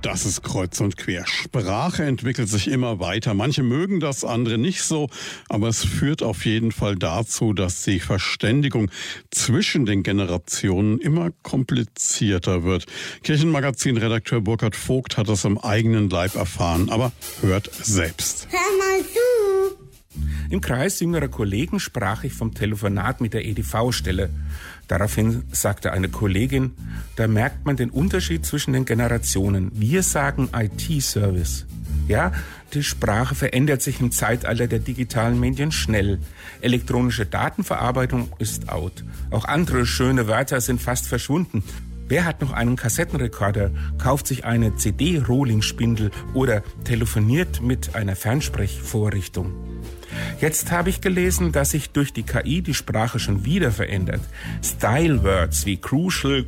Das ist kreuz und quer. Sprache entwickelt sich immer weiter. Manche mögen das, andere nicht so. Aber es führt auf jeden Fall dazu, dass die Verständigung zwischen den Generationen immer komplizierter wird. Kirchenmagazin-Redakteur Burkhard Vogt hat das am eigenen Leib erfahren. Aber hört selbst. Hör mal zu! Im Kreis jüngerer Kollegen sprach ich vom Telefonat mit der EDV-Stelle. Daraufhin sagte eine Kollegin, da merkt man den Unterschied zwischen den Generationen. Wir sagen IT-Service. Ja, die Sprache verändert sich im Zeitalter der digitalen Medien schnell. Elektronische Datenverarbeitung ist out. Auch andere schöne Wörter sind fast verschwunden. Wer hat noch einen Kassettenrekorder, kauft sich eine CD-Rohling-Spindel oder telefoniert mit einer Fernsprechvorrichtung? Jetzt habe ich gelesen, dass sich durch die KI die Sprache schon wieder verändert. Style-Words wie crucial,